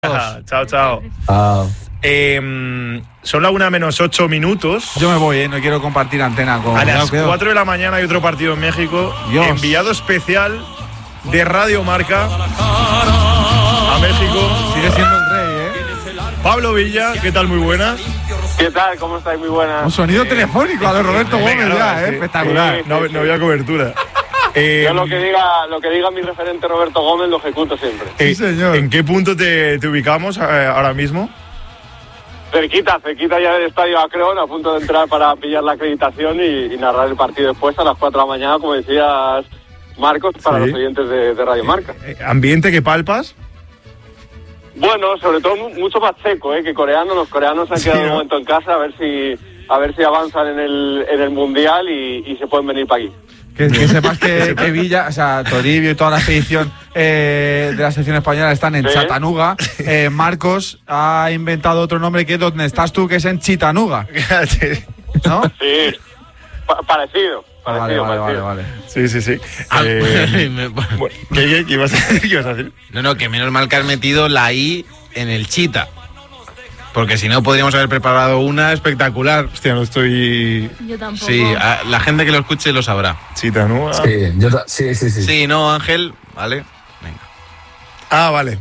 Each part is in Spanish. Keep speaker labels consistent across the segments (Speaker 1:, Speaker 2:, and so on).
Speaker 1: Chao, chao. Son las 1:08.
Speaker 2: Yo me voy, no quiero compartir antena con...
Speaker 1: A las 4 de la mañana hay otro partido en México.
Speaker 2: Dios.
Speaker 1: Enviado especial de Radio Marca a México.
Speaker 2: Sigue siendo el rey, ¿eh?
Speaker 1: Pablo Villa, ¿qué tal? Muy buenas.
Speaker 3: ¿Qué tal? ¿Cómo estáis? Muy buenas.
Speaker 2: Un sonido telefónico a lo Roberto Gómez ya,
Speaker 1: sí.
Speaker 2: espectacular.
Speaker 3: Sí.
Speaker 1: No había cobertura.
Speaker 3: Yo lo que diga mi referente Roberto Gómez lo ejecuto siempre.
Speaker 2: Sí, señor.
Speaker 1: ¿En qué punto te ubicamos ahora mismo?
Speaker 3: Cerquita ya del estadio Akron, a punto de entrar para pillar la acreditación y narrar el partido después a las 4 de la mañana, como decías, Marcos, para los oyentes de Radio Marca.
Speaker 1: ¿Ambiente que palpas?
Speaker 3: Bueno, sobre todo mucho más seco, que coreano. Los coreanos se han quedado un momento en casa a ver si avanzan en el Mundial y se pueden venir para aquí.
Speaker 2: Que sepas que Villa, o sea, Toribio y toda la expedición de la selección española están en Chattanooga. Marcos ha inventado otro nombre que es donde estás tú, que es en Chitanuga. ¿No?
Speaker 3: Sí, parecido.
Speaker 2: Vale.
Speaker 1: Sí. ¿Qué ibas a decir?
Speaker 4: No, que menos mal que has metido la I en el Chita. Porque si no, podríamos haber preparado una espectacular.
Speaker 1: Hostia, no estoy...
Speaker 5: Yo tampoco.
Speaker 4: Sí, la gente que lo escuche lo sabrá.
Speaker 1: Chitanuga.
Speaker 6: Sí.
Speaker 4: Sí, no, Ángel, vale. Venga.
Speaker 1: Vale.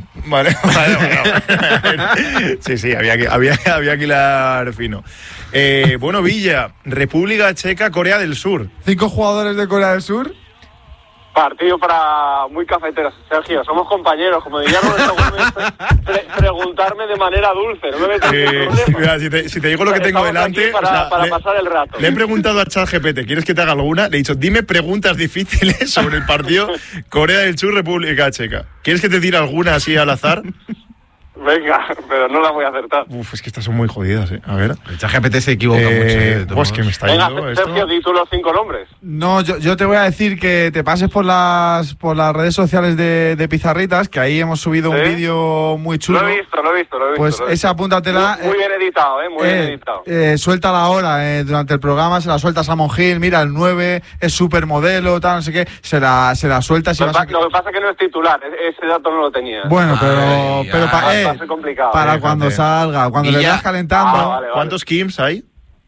Speaker 1: Sí, había que hilar fino. Bueno, Villa, República Checa, Corea del Sur.
Speaker 2: 5 jugadores de Corea del Sur.
Speaker 3: Partido para muy cafeteros, Sergio. Somos compañeros, como diría Roberto Gómez, preguntarme de manera dulce. No me metas en problemas.
Speaker 1: Mira, si te digo lo que tengo delante...
Speaker 3: Para pasar el rato.
Speaker 1: Le he preguntado a ChatGPT, ¿quieres que te haga alguna? Le he dicho, dime preguntas difíciles sobre el partido Corea del Sur, República Checa. ¿Quieres que te tire alguna así al azar?
Speaker 3: Venga, pero no la voy a acertar.
Speaker 1: Es que estas son muy jodidas, A ver.
Speaker 4: El ChatGPT se equivoca mucho.
Speaker 1: Pues que me está yendo
Speaker 3: Venga,
Speaker 1: esto.
Speaker 3: Sergio, di tú los 5 nombres.
Speaker 2: No, yo te voy a decir que te pases por las redes sociales de Pizarritas, que ahí hemos subido un vídeo muy chulo.
Speaker 3: Lo he visto.
Speaker 2: Pues esa apúntatela.
Speaker 3: Muy bien editado, muy bien editado.
Speaker 2: Suéltala ahora, durante el programa, se la sueltas a Monjil. Mira, el 9 es supermodelo, tal, no sé qué. Se la sueltas y
Speaker 3: Lo que pasa es que no es titular, ese dato no lo tenía.
Speaker 2: Bueno, pero
Speaker 3: va a ser complicado.
Speaker 2: para cuando salga, cuando le vas calentando.
Speaker 3: Vale.
Speaker 1: ¿Cuántos Kims hay?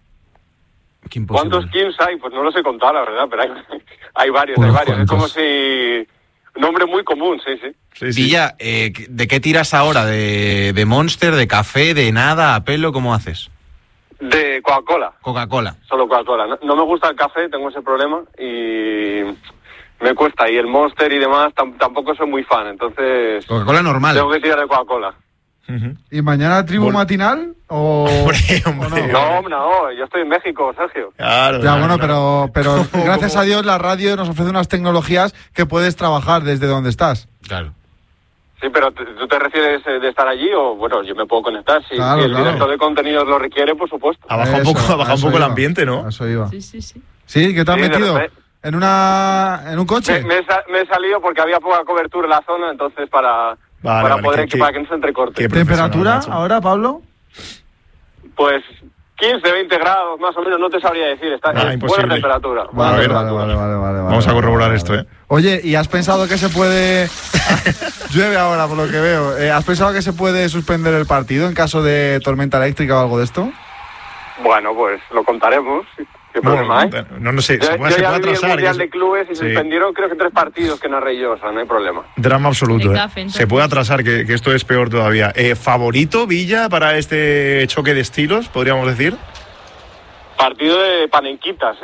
Speaker 3: ¿Cuántos Kims hay? Pues no los he contado, la verdad, pero hay varios. Es como si... Nombre muy común, sí.
Speaker 4: Villa, ¿de qué tiras ahora? ¿De Monster, de café, de nada, a pelo? ¿Cómo haces?
Speaker 3: De Coca-Cola.
Speaker 4: Coca-Cola.
Speaker 3: Solo Coca-Cola. No me gusta el café, tengo ese problema y me cuesta. Y el Monster y demás tampoco soy muy fan, entonces...
Speaker 4: Coca-Cola normal.
Speaker 3: Tengo que tirar de Coca-Cola.
Speaker 2: ¿Y mañana tribu matinal?
Speaker 1: Hombre.
Speaker 3: No, yo estoy en México, Sergio.
Speaker 1: Claro.
Speaker 2: Ya, bueno, pero gracias a Dios la radio nos ofrece unas tecnologías que puedes trabajar desde donde estás.
Speaker 4: Claro.
Speaker 3: Sí, pero ¿tú te refieres de estar allí o, bueno, yo me puedo conectar? Si el director de contenidos lo requiere, por supuesto.
Speaker 1: Baja un poco el ambiente, ¿no?
Speaker 2: Eso iba.
Speaker 5: Sí.
Speaker 2: ¿Sí? ¿Qué te has metido? ¿En un coche?
Speaker 3: Me he salido porque había poca cobertura en la zona, entonces para que no se entrecorte.
Speaker 2: ¿Qué temperatura ahora, Pablo?
Speaker 3: Pues 15, 20 grados, más o menos, no te sabría decir. Está en buena temperatura.
Speaker 2: Vale.
Speaker 1: Vamos a corroborar esto,
Speaker 2: Oye, ¿y has pensado que se puede... Llueve ahora, por lo que veo. ¿Has pensado que se puede suspender el partido en caso de tormenta eléctrica o algo de esto?
Speaker 3: Bueno, pues lo contaremos. ¿Qué problema hay?
Speaker 1: No sé,
Speaker 3: yo ya
Speaker 1: puede
Speaker 3: vi el
Speaker 1: atrasar.
Speaker 3: Mundial de Clubes y suspendieron creo que 3 partidos que narré yo, o sea, no hay problema.
Speaker 1: Drama absoluto.
Speaker 5: Café,
Speaker 1: se puede atrasar, que esto es peor todavía. ¿Favorito, Villa, para este choque de estilos, podríamos decir?
Speaker 3: Partido de panenquitas,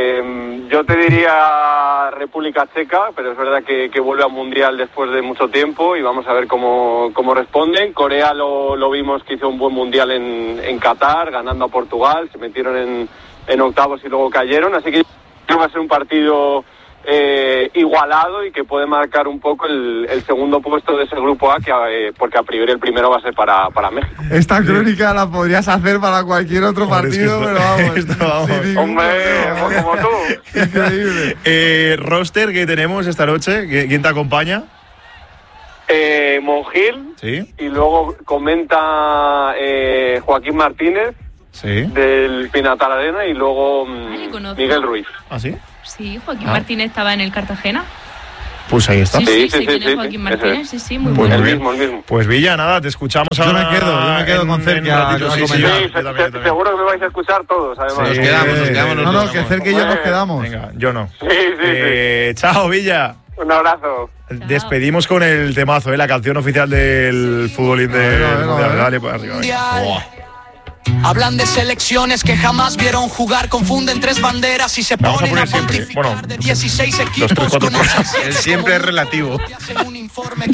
Speaker 3: yo te diría República Checa, pero es verdad que vuelve al Mundial después de mucho tiempo y vamos a ver cómo responden. Corea lo vimos que hizo un buen Mundial en Qatar, ganando a Portugal, se metieron en octavos y luego cayeron, así que creo que va a ser un partido igualado y que puede marcar un poco el segundo puesto de ese grupo A, porque a priori el primero va a ser para México.
Speaker 2: Esta crónica la podrías hacer para cualquier otro partido, pero vamos.
Speaker 3: Hombre, como tú.
Speaker 2: Increíble.
Speaker 1: Roster que tenemos esta noche, ¿quién te acompaña?
Speaker 3: Monjil,
Speaker 1: ¿Sí?
Speaker 3: Y luego comenta Joaquín Martínez, del Pinatar Arena, y luego Miguel Ruiz.
Speaker 1: ¿Ah, sí?
Speaker 5: Sí, Joaquín Martínez estaba en el Cartagena.
Speaker 1: Pues ahí está.
Speaker 3: Sí,
Speaker 5: ¿Quién es Joaquín Martínez? Sí, muy bueno.
Speaker 3: El mismo.
Speaker 1: Pues Villa, nada, te escuchamos
Speaker 2: Yo
Speaker 1: ahora.
Speaker 2: me quedo con Cerque
Speaker 1: un ratito.
Speaker 2: a
Speaker 1: Sí,
Speaker 2: comentar.
Speaker 3: Sí,
Speaker 1: yo también.
Speaker 3: seguro que me vais a escuchar todos, además.
Speaker 4: Nos quedamos
Speaker 2: No,
Speaker 4: nosotros.
Speaker 2: que Cerque y yo nos quedamos.
Speaker 1: Venga, yo no.
Speaker 3: Sí.
Speaker 1: Chao, Villa.
Speaker 3: Un abrazo.
Speaker 1: Despedimos con el temazo, la canción oficial del futbolín del Mundial. Dale para arriba. Venga.
Speaker 6: Hablan de selecciones que jamás vieron jugar, confunden tres banderas y se
Speaker 1: Vamos a
Speaker 6: ponen a
Speaker 1: poner siempre,
Speaker 6: pontificar
Speaker 1: bueno,
Speaker 6: de 16
Speaker 1: los
Speaker 6: equipos.
Speaker 1: 3-4
Speaker 6: conocen
Speaker 4: El siempre es relativo.
Speaker 6: hacen un informe